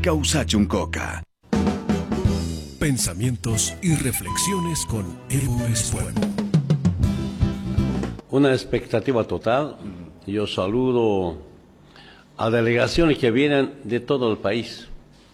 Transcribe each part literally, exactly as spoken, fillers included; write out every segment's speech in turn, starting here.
Causachuncoca. Pensamientos y reflexiones con Evo Espuelo. Una expectativa total. Yo saludo a delegaciones que vienen de todo el país.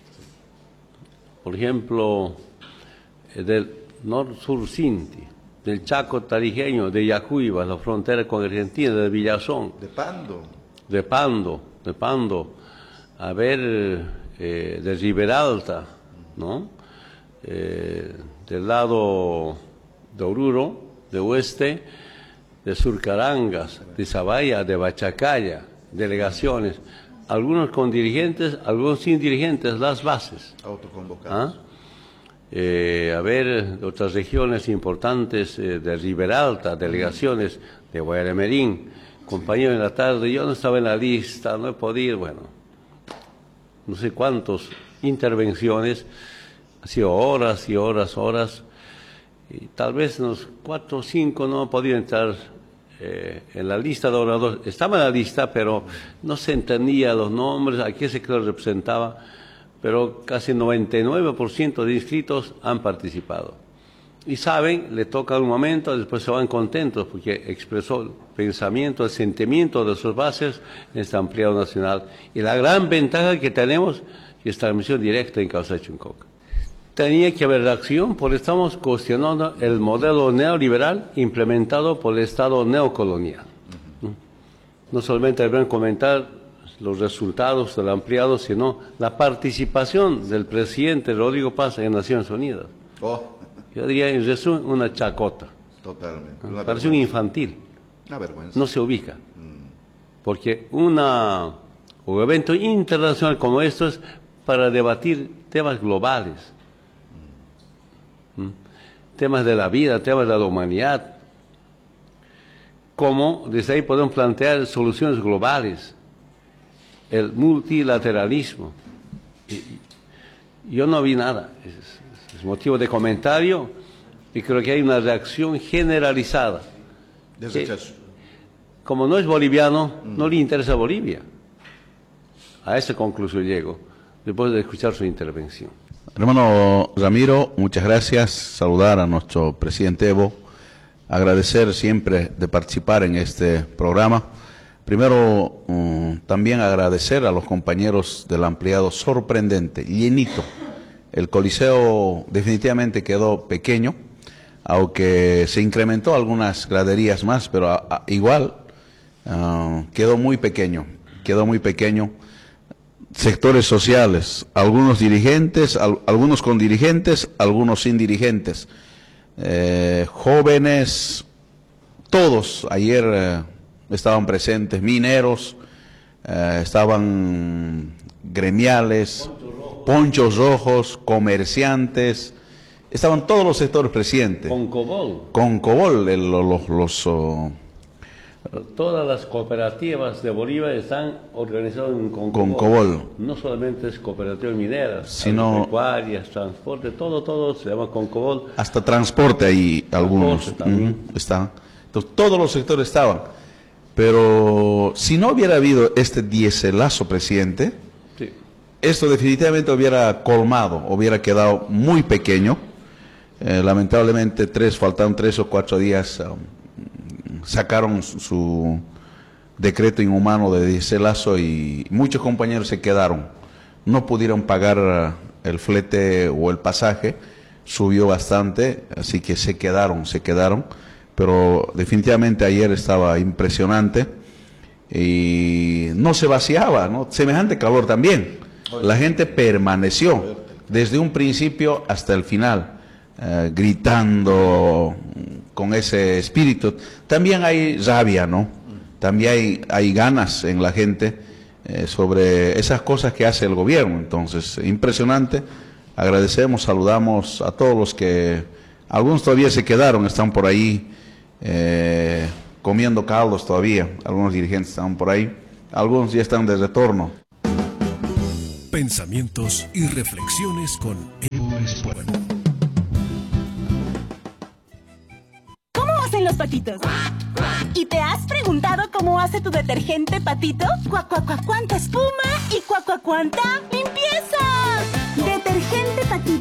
Por ejemplo, del Nor-Sur Sinti, del Chaco Tarijeño, de Yacuiba, la frontera con Argentina, de Villazón. De Pando. De Pando, de Pando. A ver, eh, de Riberalta, ¿no? Eh, del lado de Oruro, de Oeste, de Surcarangas, de Zabaya, de Bachacaya, delegaciones, algunos con dirigentes, algunos sin dirigentes, las bases. Autoconvocados. ¿Ah? Eh, a ver, de otras regiones importantes, eh, de Riberalta, delegaciones de Guayamerín, compañero en la tarde, yo no estaba en la lista, no he podido, bueno, no sé cuántas intervenciones, ha sido horas y horas, horas, y tal vez unos cuatro o cinco no he podido entrar eh, en la lista de oradores. Estaba en la lista, pero no se entendía los nombres, a qué sector representaba, pero casi noventa y nueve por ciento de inscritos han participado. Y saben, le toca un momento, después se van contentos porque expresó el pensamiento, el sentimiento de sus bases en este ampliado nacional. Y la gran ventaja que tenemos es transmisión directa en Causachuncoca. Tenía que haber reacción porque estamos cuestionando el modelo neoliberal implementado por el Estado neocolonial. No solamente deben comentar los resultados del ampliado, sino la participación del presidente Rodrigo Paz en Naciones Unidas. Oh. Yo diría, en resumen, una chacota. Totalmente. Una Parece un infantil. Una vergüenza. No se ubica. Mm. Porque una, un evento internacional como esto es para debatir temas globales. Mm. ¿Mm? Temas de la vida, temas de la humanidad. Cómo desde ahí podemos plantear soluciones globales. El multilateralismo. Y yo no vi nada, es, es motivo de comentario y creo que hay una reacción generalizada. Desde que, como no es boliviano, mm. no le interesa Bolivia. A esa conclusión llego, después de escuchar su intervención. Hermano Ramiro, muchas gracias. Saludar a nuestro presidente Evo, agradecer siempre de participar en este programa. Primero, um, también agradecer a los compañeros del ampliado sorprendente, llenito. El coliseo definitivamente quedó pequeño, aunque se incrementó algunas graderías más, pero a, a, igual uh, quedó muy pequeño, quedó muy pequeño. Sectores sociales, algunos dirigentes, al, algunos con dirigentes, algunos sin dirigentes. Eh, jóvenes, todos ayer... Eh, estaban presentes mineros, eh, estaban gremiales, ponchos rojos, comerciantes, estaban todos los sectores presentes. Con Cobol. Con Cobol, el, los... los oh, todas las cooperativas de Bolívar están organizadas en Concobol. Con Cobol. No solamente es cooperativas mineras, sino pecuarias, transporte, todo, todo se llama Concobol. Hasta transporte ahí algunos mm, están. Entonces todos los sectores estaban. Pero si no hubiera habido este diéselazo, presidente, sí. Esto definitivamente hubiera colmado, hubiera quedado muy pequeño. Eh, lamentablemente, tres, faltaron tres o cuatro días, um, sacaron su decreto inhumano de diéselazo y muchos compañeros se quedaron. No pudieron pagar uh, el flete o el pasaje, subió bastante, así que se quedaron, se quedaron. Pero definitivamente ayer estaba impresionante y no se vaciaba, ¿no? Semejante calor también. La gente permaneció desde un principio hasta el final, eh, gritando con ese espíritu. También hay rabia, ¿no? También hay, hay ganas en la gente eh, sobre esas cosas que hace el gobierno. Entonces, impresionante. Agradecemos, saludamos a todos los que, algunos todavía se quedaron, están por ahí. Eh, comiendo caldos todavía, algunos dirigentes están por ahí, algunos ya están de retorno. Pensamientos y reflexiones con Evo Espuelo. ¿Cómo hacen los patitos? ¿Y te has preguntado cómo hace tu detergente Patito? Cuac, cuac, cuac, cuánta espuma y cuac, cuac, cuánta limpieza.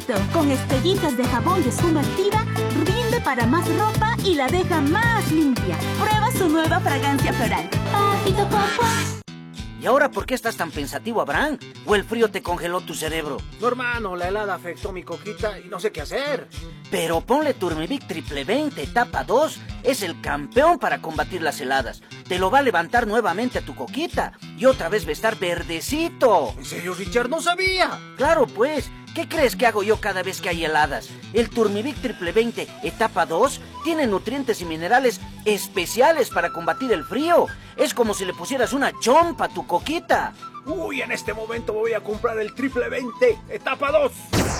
Exacto, con estrellitas de jabón de espuma activa, rinde para más ropa y la deja más limpia. Prueba su nueva fragancia floral. Papito Popo. ¿Y ahora por qué estás tan pensativo, Abraham? ¿O el frío te congeló tu cerebro? No, hermano, la helada afectó mi coquita y no sé qué hacer. Pero ponle Turmivic Triple veinte etapa dos. Es el campeón para combatir las heladas. Te lo va a levantar nuevamente a tu coquita. Y otra vez va a estar verdecito. ¿En serio, Richard? ¡No sabía! Claro, pues. ¿Qué crees que hago yo cada vez que hay heladas? El Turmivic Triple veinte etapa dos tiene nutrientes y minerales especiales para combatir el frío. Es como si le pusieras una chompa a tu coquita. Uy, en este momento voy a comprar el Triple veinte etapa dos.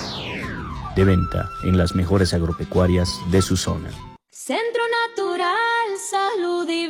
De venta en las mejores agropecuarias de su zona. Centro Natural, Salud y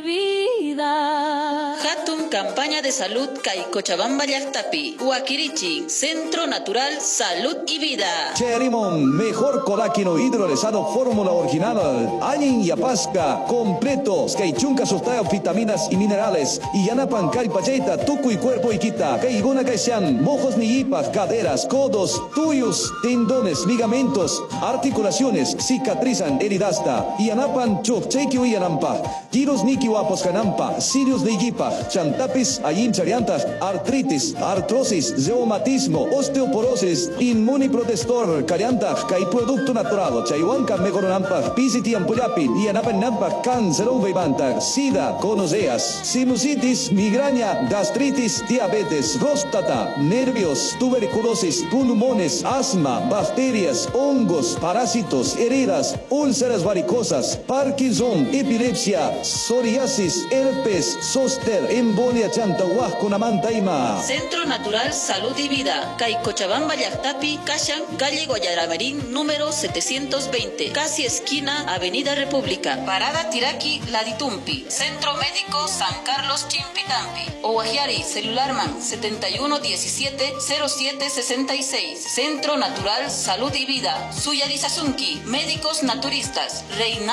Vida. Hatun Campaña de Salud Kay Cochabamba Llactapi. Huaquirichi, Centro Natural, Salud y Vida. Cherimon, mejor colágeno hidrolizado fórmula original. Añin Yapasca, completos. Kay chunca sustayo vitaminas y minerales. Y yanapan kay pacheta, tuku y cuerpo y quita. Kay iguna kay sean, mojos ni ipas, caderas, codos, tuyos, tendones, ligamentos, articulaciones, cicatrizan heridasta. Y yanapan chuk, chequio y yanampa. Giros niki wapos canampa, sirios de yipa, chantapis, ayin chariantas, artritis, artrosis, reumatismo, osteoporosis, inmuniprotestor, carianta, kay producto natural, chayhuanca mejoronampa, pisiti ampuyapi, y yanapan nampa, cáncer uvebanta, sida, conoceas, sinusitis, migraña, gastritis, diabetes, próstata, nervios, tuberculosis, pulmones, asma, bacterias, hongos, parásitos, heridas, úlceras varicosas, Parkinson, epilepsia, psoriasis, herpes, zóster, embolia chantahuaj con amantaima. Centro Natural Salud y Vida. Kay Cochabamba Llactapi, Kashan, calle Guayaramerín, número setecientos veinte. Casi esquina, Avenida República. Parada Tiraki, Laditumpi. Centro Médico San Carlos Chimpitampi. Owajiari, celularman setenta y uno diecisiete cero siete sesenta y seis. Centro Natural Salud y Vida. Suyari Sazunki, médicos naturistas. Reina